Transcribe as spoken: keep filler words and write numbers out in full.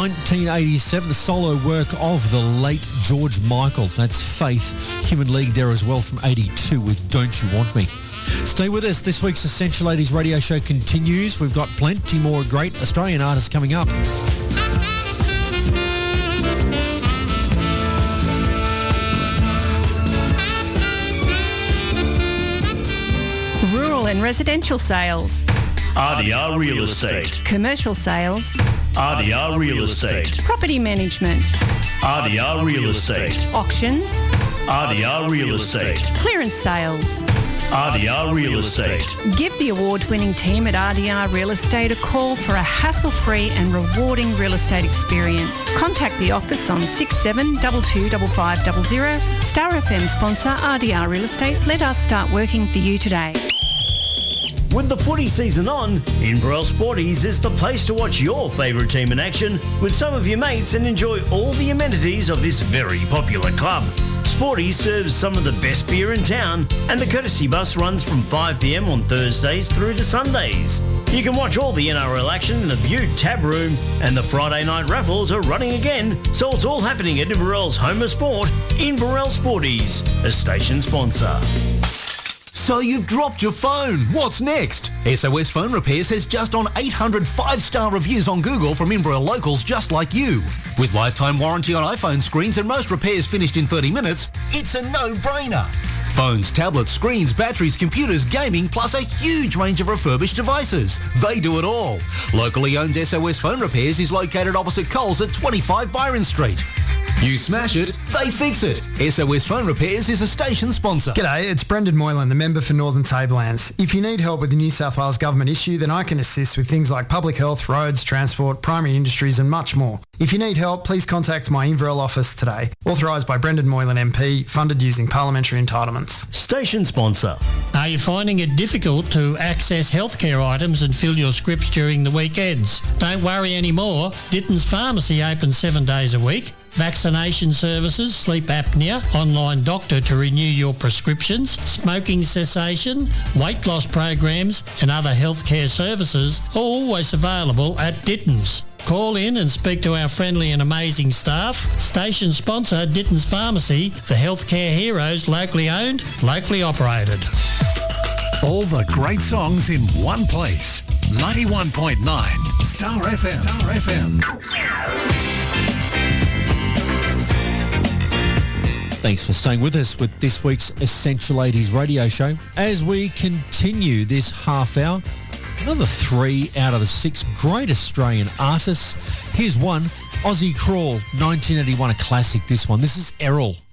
nineteen eighty-seven, the solo work of the late George Michael. That's Faith. Human League there as well from eighty-two with Don't You Want Me. Stay with us. This week's Essential eighties radio show continues. We've got plenty more great Australian artists coming up. Rural and residential sales. R D R Real Estate. Commercial sales. R D R Real Estate. Property management. R D R Real Estate. Auctions. R D R Real Estate. Clearance sales. R D R Real Estate. Give the award-winning team at R D R Real Estate a call for a hassle-free and rewarding real estate experience. Contact the office on six seven two two five five zero zero. Star F M sponsor R D R Real Estate. Let us start working for you today. With the footy season on, Inverell Sporties is the place to watch your favourite team in action with some of your mates and enjoy all the amenities of this very popular club. Sporties serves some of the best beer in town and the courtesy bus runs from five p m on Thursdays through to Sundays. You can watch all the N R L action in the View Tab Room and the Friday night raffles are running again, so it's all happening at Inverell's home of sport, Inverell Sporties, a station sponsor. So you've dropped your phone. What's next? S O S Phone Repairs has just on eight hundred five-star reviews on Google from Inverell locals just like you. With lifetime warranty on iPhone screens and most repairs finished in thirty minutes, it's a no-brainer. Phones, tablets, screens, batteries, computers, gaming, plus a huge range of refurbished devices. They do it all. Locally owned S O S Phone Repairs is located opposite Coles at twenty-five Byron Street. You smash it, they fix it. S O S Phone Repairs is a station sponsor. G'day, it's Brendan Moylan, the member for Northern Tablelands. If you need help with the New South Wales government issue, then I can assist with things like public health, roads, transport, primary industries and much more. If you need help, please contact my Inverell office today. Authorised by Brendan Moylan M P, funded using parliamentary entitlements. Station sponsor. Are you finding it difficult to access healthcare items and fill your scripts during the weekends? Don't worry anymore. Ditton's Pharmacy opens seven days a week. Vaccination services, sleep apnea, online doctor to renew your prescriptions, smoking cessation, weight loss programs and other healthcare services are always available at Ditton's. Call in and speak to our friendly and amazing staff. Station sponsor Ditton's Pharmacy, the healthcare heroes, locally owned, locally operated. All the great songs in one place. ninety-one point nine Star F M. Star F M. Thanks for staying with us with this week's Essential eighties radio show. As we continue this half hour, another three out of the six great Australian artists. Here's one, Aussie Crawl, nineteen eighty-one, a classic, this one. This is Errol.